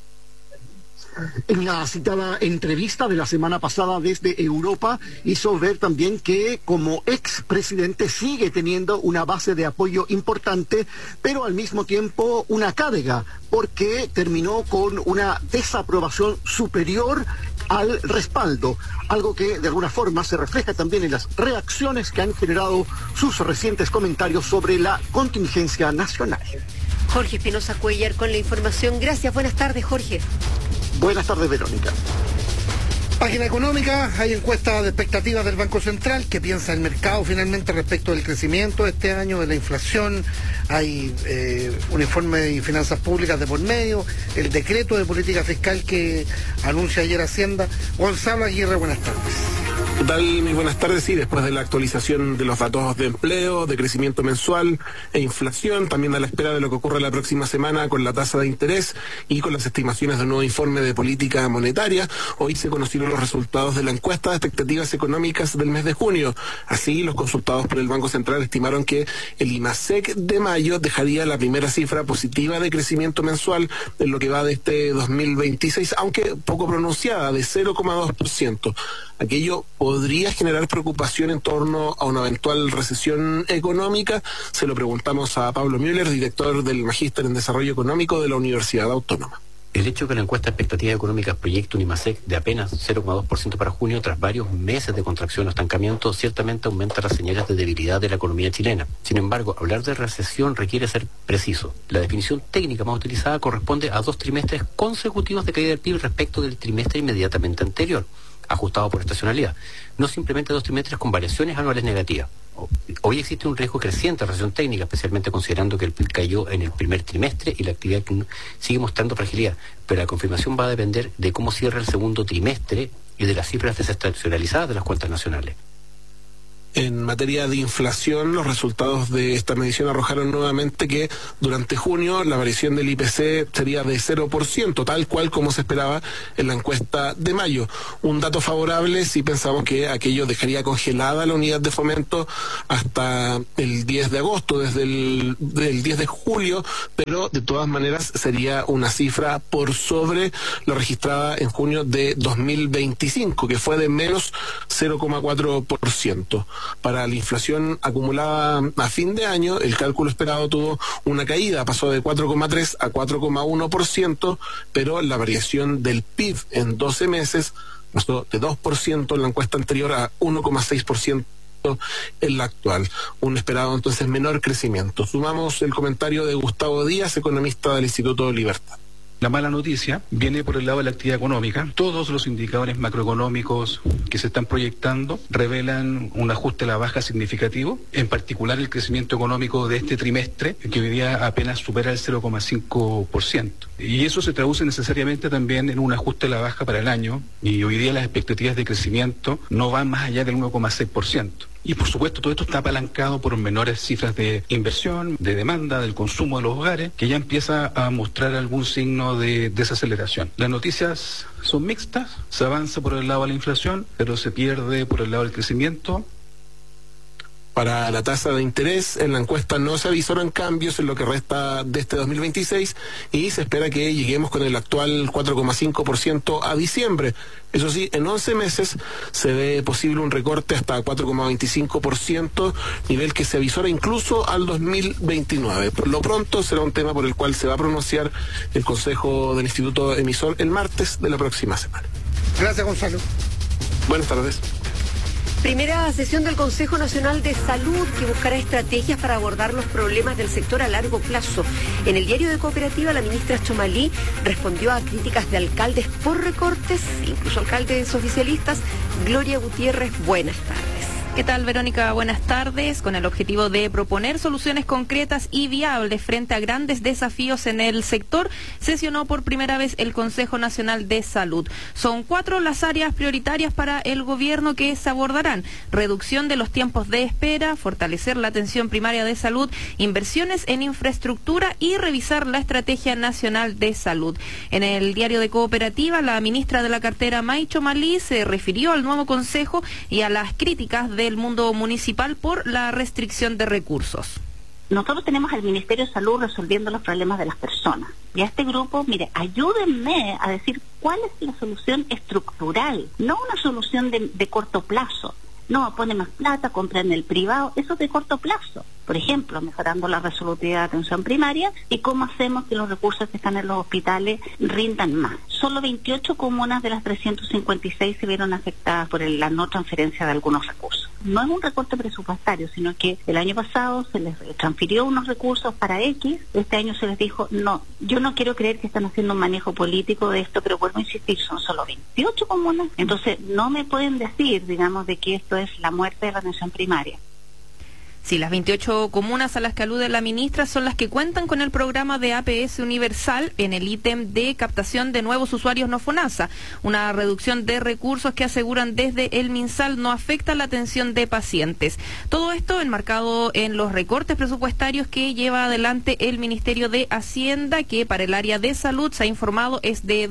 En la citada entrevista de la semana pasada desde Europa, hizo ver también que como expresidente sigue teniendo una base de apoyo importante, pero al mismo tiempo una carga, porque terminó con una desaprobación superior al respaldo, algo que de alguna forma se refleja también en las reacciones que han generado sus recientes comentarios sobre la contingencia nacional. Jorge Espinosa Cuellar con la información. Gracias, buenas tardes, Jorge. Buenas tardes, Verónica. Página económica, hay encuestas de expectativas del Banco Central. ¿Qué piensa el mercado finalmente respecto del crecimiento de este año, de la inflación? Hay un informe de finanzas públicas de por medio, el decreto de política fiscal que anuncia ayer Hacienda. Gonzalo Aguirre, buenas tardes. ¿Qué tal? Muy buenas tardes. Sí, después de la actualización de los datos de empleo, de crecimiento mensual e inflación, también a la espera de lo que ocurre la próxima semana con la tasa de interés y con las estimaciones de un nuevo informe de política monetaria, hoy se conocieron los resultados de la encuesta de expectativas económicas del mes de junio. Así, los consultados por el Banco Central estimaron que el IMASEC de mayo dejaría la primera cifra positiva de crecimiento mensual en lo que va de este 2026, aunque poco pronunciada, de 0,2%. Aquello podría generar preocupación en torno a una eventual recesión económica. Se lo preguntamos a Pablo Müller, director del Magíster en Desarrollo Económico de la Universidad Autónoma. El hecho de que la encuesta de expectativas económicas proyecte un IMASEC de apenas 0,2% para junio, tras varios meses de contracción o estancamiento, ciertamente aumenta las señales de debilidad de la economía chilena. Sin embargo, hablar de recesión requiere ser preciso. La definición técnica más utilizada corresponde a 2 trimestres consecutivos de caída del PIB respecto del trimestre inmediatamente anterior, ajustado por estacionalidad, no simplemente 2 trimestres con variaciones anuales negativas. Hoy existe un riesgo creciente de recesión técnica, especialmente considerando que el PIB cayó en el primer trimestre y la actividad sigue mostrando fragilidad, pero la confirmación va a depender de cómo cierra el segundo trimestre y de las cifras desestacionalizadas de las cuentas nacionales. En materia de inflación, los resultados de esta medición arrojaron nuevamente que durante junio la variación del IPC sería de 0%, tal cual como se esperaba en la encuesta de mayo. Un dato favorable si pensamos que aquello dejaría congelada la unidad de fomento hasta el 10 de agosto, desde el 10 de julio, pero de todas maneras sería una cifra por sobre lo registrada en junio de 2025, que fue de menos 0,4%. Para la inflación acumulada a fin de año, el cálculo esperado tuvo una caída, pasó de 4,3 a 4,1%, pero la variación del PIB en 12 meses pasó de 2% en la encuesta anterior a 1,6% en la actual. Un esperado entonces menor crecimiento. Sumamos el comentario de Gustavo Díaz, economista del Instituto Libertad. La mala noticia viene por el lado de la actividad económica. Todos los indicadores macroeconómicos que se están proyectando revelan un ajuste a la baja significativo, en particular el crecimiento económico de este trimestre, que hoy día apenas supera el 0,5%. Y eso se traduce necesariamente también en un ajuste a la baja para el año, y hoy día las expectativas de crecimiento no van más allá del 1,6%. Y por supuesto todo esto está apalancado por menores cifras de inversión, de demanda, del consumo de los hogares, que ya empieza a mostrar algún signo de desaceleración. Las noticias son mixtas, se avanza por el lado de la inflación, pero se pierde por el lado del crecimiento. Para la tasa de interés, en la encuesta no se avisaron cambios en lo que resta de este 2026 y se espera que lleguemos con el actual 4,5% a diciembre. Eso sí, en 11 meses se ve posible un recorte hasta 4,25%, nivel que se avisora incluso al 2029. Por lo pronto será un tema por el cual se va a pronunciar el Consejo del Instituto Emisor el martes de la próxima semana. Gracias, Gonzalo. Buenas tardes. Primera sesión del Consejo Nacional de Salud que buscará estrategias para abordar los problemas del sector a largo plazo. En el diario de Cooperativa, la ministra Chomalí respondió a críticas de alcaldes por recortes, incluso alcaldes oficialistas. Gloria Gutiérrez, buenas tardes. ¿Qué tal, Verónica? Buenas tardes. Con el objetivo de proponer soluciones concretas y viables frente a grandes desafíos en el sector, sesionó por primera vez el Consejo Nacional de Salud. Son 4 las áreas prioritarias para el gobierno que se abordarán: reducción de los tiempos de espera, fortalecer la atención primaria de salud, inversiones en infraestructura y revisar la Estrategia Nacional de Salud. En el diario de Cooperativa, la ministra de la cartera, May Chomalí, se refirió al nuevo Consejo y a las críticas del mundo municipal por la restricción de recursos. Nosotros tenemos al Ministerio de Salud resolviendo los problemas de las personas. Y a este grupo, mire, ayúdenme a decir cuál es la solución estructural, no una solución de corto plazo. No, ponen más plata, compran en el privado, eso es de corto plazo. Por ejemplo, mejorando la resolutividad de atención primaria y cómo hacemos que los recursos que están en los hospitales rindan más. Solo 28 comunas de las 356 se vieron afectadas por la no transferencia de algunos recursos. No es un recorte presupuestario, sino que el año pasado se les transfirió unos recursos para X, este año se les dijo, no, yo no quiero creer que están haciendo un manejo político de esto, pero vuelvo a insistir, son solo 28 comunas, entonces no me pueden decir, digamos, de que esto es la muerte de la atención primaria. Sí, las 28 comunas a las que alude la ministra son las que cuentan con el programa de APS Universal en el ítem de captación de nuevos usuarios no FONASA. Una reducción de recursos que aseguran desde el MinSal no afecta la atención de pacientes. Todo esto enmarcado en los recortes presupuestarios que lleva adelante el Ministerio de Hacienda, que para el área de salud se ha informado es de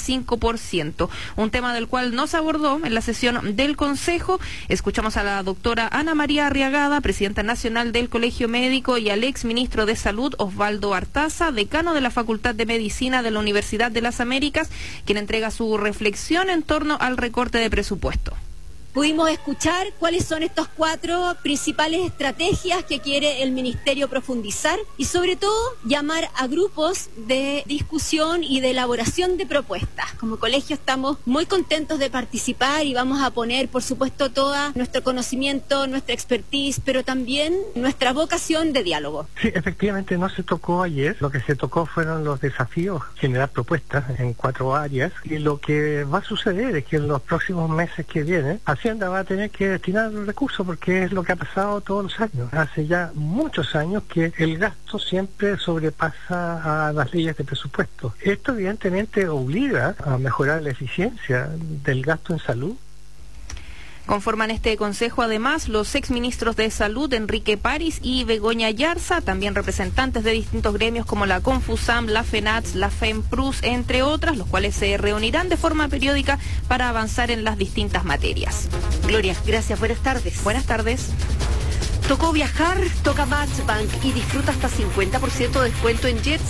2,5%. Un tema del cual no se abordó en la sesión del Consejo. Escuchamos a la doctora Ana María Arriagada, presidenta nacional del Colegio Médico, y al ex ministro de Salud, Osvaldo Artaza, decano de la Facultad de Medicina de la Universidad de las Américas, quien entrega su reflexión en torno al recorte de presupuesto. Pudimos escuchar cuáles son estas 4 principales estrategias que quiere el Ministerio profundizar y sobre todo llamar a grupos de discusión y de elaboración de propuestas. Como colegio estamos muy contentos de participar y vamos a poner, por supuesto, todo nuestro conocimiento, nuestra expertise, pero también nuestra vocación de diálogo. Sí, efectivamente no se tocó ayer. Lo que se tocó fueron los desafíos, generar propuestas en 4 áreas, y lo que va a suceder es que en los próximos meses que vienen, Hacienda va a tener que destinar recursos, porque es lo que ha pasado todos los años. Hace ya muchos años que el gasto siempre sobrepasa a las leyes de presupuesto. Esto evidentemente obliga a mejorar la eficiencia del gasto en salud. Conforman este consejo además los exministros de Salud Enrique París y Begoña Yarza, también representantes de distintos gremios como la Confusam, la FENATS, la FEMPRUS, entre otras, los cuales se reunirán de forma periódica para avanzar en las distintas materias. Gloria, gracias, buenas tardes. Buenas tardes. Tocó viajar, toca Matchbank y disfruta hasta 50% de descuento en jets